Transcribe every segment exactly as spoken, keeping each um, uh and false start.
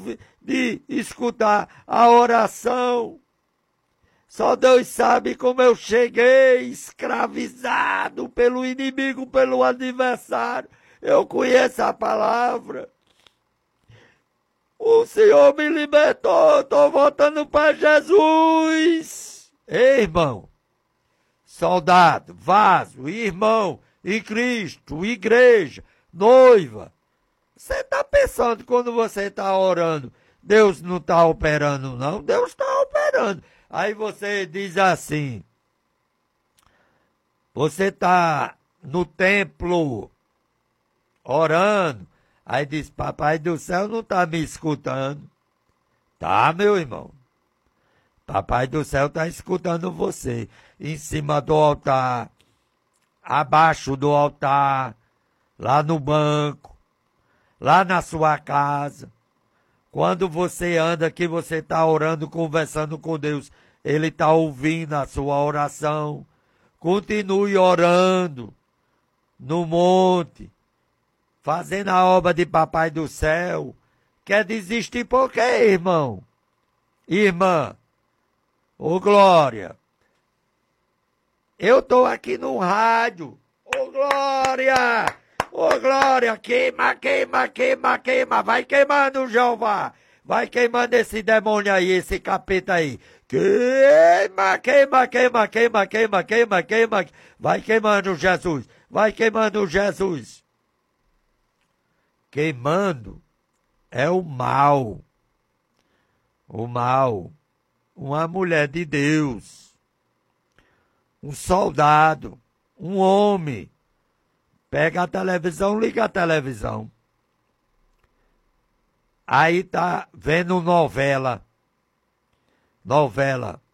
de escutar a oração. Só Deus sabe como eu cheguei escravizado pelo inimigo, pelo adversário. Eu conheço a palavra. O Senhor me libertou, estou voltando para Jesus. Ei, irmão, soldado, vaso, irmão, em Cristo, igreja, noiva. Você está pensando quando você está orando, Deus não está operando, não? Deus está operando. Aí você diz assim, você está no templo orando, aí diz, papai do céu não está me escutando. Tá, meu irmão. Papai do céu está escutando você. Em cima do altar, abaixo do altar, lá no banco, lá na sua casa. Quando você anda aqui, você está orando, conversando com Deus. Ele está ouvindo a sua oração. Continue orando no monte, fazendo a obra de Papai do Céu. Quer desistir por quê, irmão? Irmã, ô Glória, eu estou aqui no rádio. Ô Glória, ô Glória, queima, queima, queima, queima. Vai queimando, Jeová. Vai queimando esse demônio aí, esse capeta aí. Queima, queima, queima, queima, queima, queima, queima. Vai queimando, Jesus. Vai queimando, Jesus. Queimando é o mal. O mal. Uma mulher de Deus. Um soldado. Um homem. Pega a televisão, liga a televisão. Aí tá vendo novela. Novela.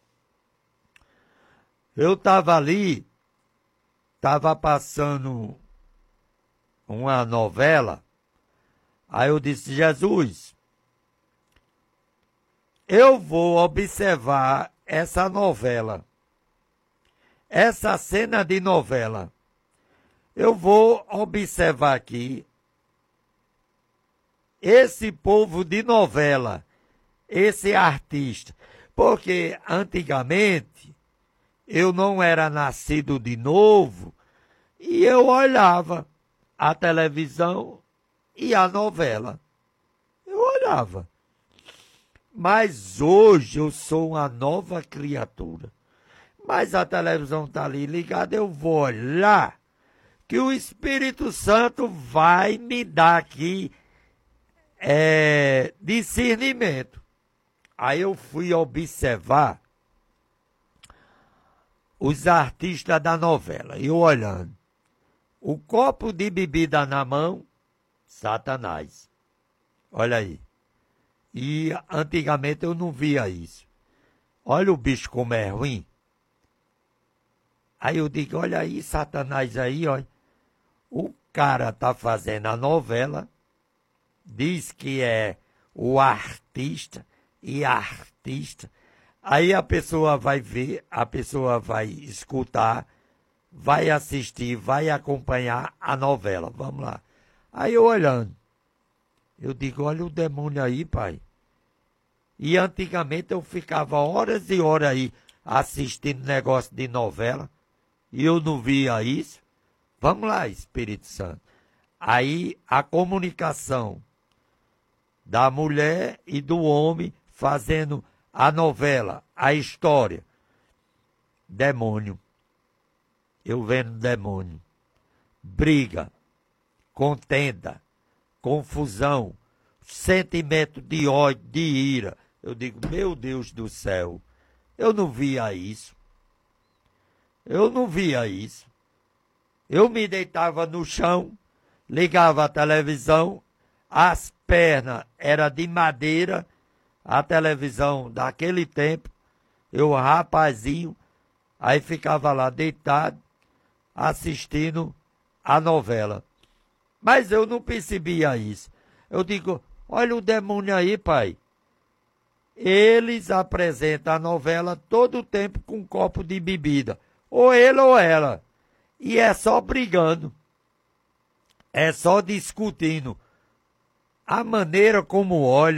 Eu tava ali, tava passando uma novela. Aí eu disse, Jesus, eu vou observar essa novela. Essa cena de novela. Eu vou observar aqui esse povo de novela, esse artista, porque antigamente eu não era nascido de novo e eu olhava a televisão e a novela. Eu olhava. Mas hoje eu sou uma nova criatura. Mas a televisão está ali ligada, eu vou olhar que o Espírito Santo vai me dar aqui é, discernimento. Aí eu fui observar os artistas da novela, e eu olhando. O copo de bebida na mão, Satanás. Olha aí. E antigamente eu não via isso. Olha o bicho como é ruim. Aí eu digo, olha aí, Satanás aí, olha. O cara tá fazendo a novela, diz que é o artista e artista. Aí a pessoa vai ver, a pessoa vai escutar, vai assistir, vai acompanhar a novela. Vamos lá. Aí eu olhando, eu digo, olha o demônio aí, pai. E antigamente eu ficava horas e horas aí assistindo negócio de novela e eu não via isso. Vamos lá, Espírito Santo. Aí a comunicação da mulher e do homem fazendo a novela, a história. Demônio. Eu vendo demônio. Briga, contenda, confusão, sentimento de ódio, de ira. Eu digo, meu Deus do céu, eu não via isso. Eu não via isso. Eu me deitava no chão, ligava a televisão, as pernas eram de madeira, a televisão daquele tempo, eu rapazinho, aí ficava lá deitado, assistindo a novela. Mas eu não percebia isso. Eu digo, olha o demônio aí, pai. Eles apresentam a novela todo o tempo com um copo de bebida. Ou ele ou ela. E é só brigando. É só discutindo. A maneira como olha.